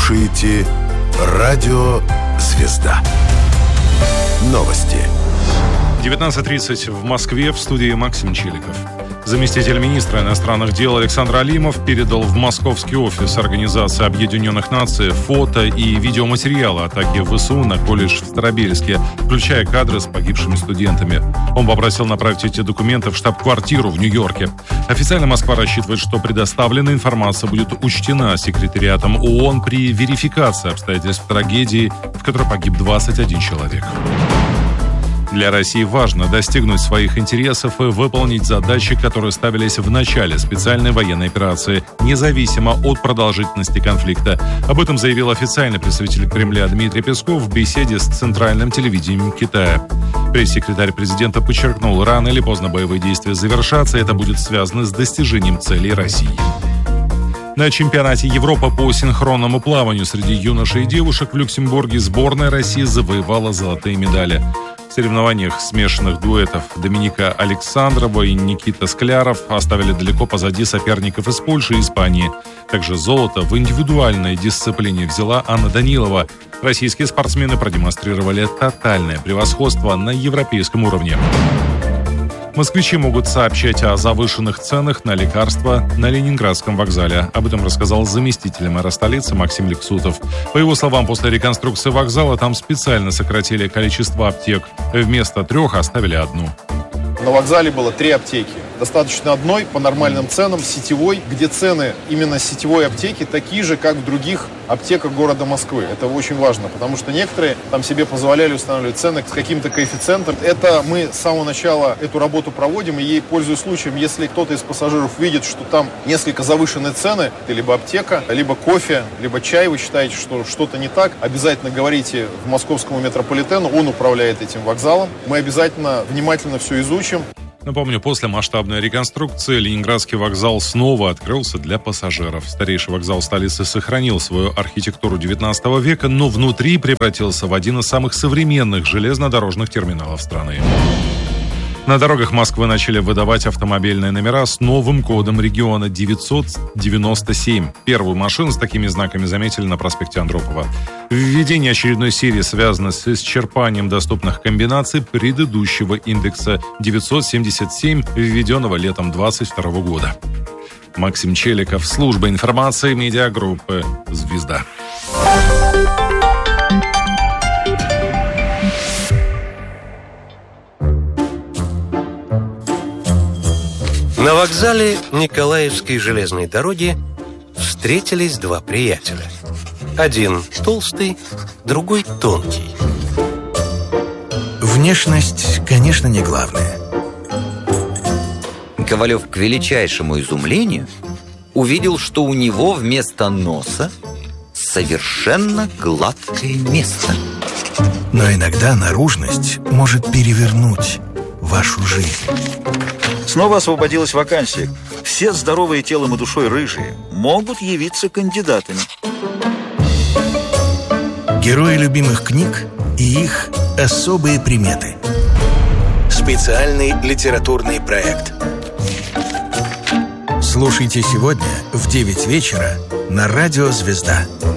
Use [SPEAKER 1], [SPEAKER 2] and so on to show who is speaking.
[SPEAKER 1] слушаете Радио «Звезда». Новости.
[SPEAKER 2] 19:30 в Москве, в студии Максим Челиков. Заместитель министра иностранных дел Александр Алимов передал в московский офис Организации Объединенных Наций фото и видеоматериалы атаки ВСУ на колледж в Старобельске, включая кадры с погибшими студентами. Он попросил направить эти документы в штаб-квартиру в Нью-Йорке. Официально Москва рассчитывает, что предоставленная информация будет учтена секретариатом ООН при верификации обстоятельств трагедии, в которой погиб 21 человек. Для России важно достигнуть своих интересов и выполнить задачи, которые ставились в начале специальной военной операции, независимо от продолжительности конфликта. Об этом заявил официальный представитель Кремля Дмитрий Песков в беседе с Центральным телевидением Китая. Пресс-секретарь президента подчеркнул, рано или поздно боевые действия завершатся, и это будет связано с достижением целей России. На чемпионате Европы по синхронному плаванию среди юношей и девушек в Люксембурге сборная России завоевала золотые медали. В соревнованиях смешанных дуэтов Доминика Александрова и Никита Скляров оставили далеко позади соперников из Польши и Испании. Также золото в индивидуальной дисциплине взяла Анна Данилова. Российские спортсмены продемонстрировали тотальное превосходство на европейском уровне. Москвичи могут сообщать о завышенных ценах на лекарства на Ленинградском вокзале. Об этом рассказал заместитель мэра столицы Максим Лексутов. По его словам, после реконструкции вокзала там специально сократили количество аптек. Вместо 3 оставили 1.
[SPEAKER 3] На вокзале было 3 аптеки. Достаточно одной по нормальным ценам, сетевой, где цены именно сетевой аптеки такие же, как в других аптеках города Москвы. Это очень важно, потому что некоторые там себе позволяли устанавливать цены с каким-то коэффициентом. Это мы с самого начала эту работу проводим, и ей, пользуясь случаем, если кто-то из пассажиров видит, что там несколько завышенные цены, либо аптека, либо кофе, либо чай, вы считаете, что что-то не так, обязательно говорите в московскому метрополитену, он управляет этим вокзалом. Мы обязательно внимательно все изучим.
[SPEAKER 2] Напомню, после масштабной реконструкции Ленинградский вокзал снова открылся для пассажиров. Старейший вокзал столицы сохранил свою архитектуру XIX века, но внутри превратился в один из самых современных железнодорожных терминалов страны. На дорогах Москвы начали выдавать автомобильные номера с новым кодом региона 997. Первую машину с такими знаками заметили на проспекте Андропова. Введение очередной серии связано с исчерпанием доступных комбинаций предыдущего индекса 977, введенного летом 2022 года. Максим Челиков, служба информации медиагруппы «Звезда».
[SPEAKER 4] На вокзале Николаевской железной дороги встретились 2 приятеля. Один толстый, другой тонкий.
[SPEAKER 5] Внешность, конечно, не главное.
[SPEAKER 6] Ковалев к величайшему изумлению увидел, что у него вместо носа совершенно гладкое место.
[SPEAKER 5] Но иногда наружность может перевернуть вашу жизнь.
[SPEAKER 7] Снова освободилась вакансия. Все здоровые телом и душой рыжие могут явиться кандидатами.
[SPEAKER 5] Герои любимых книг и их особые приметы. Специальный литературный проект. Слушайте сегодня в 9 вечера на Радио «Звезда».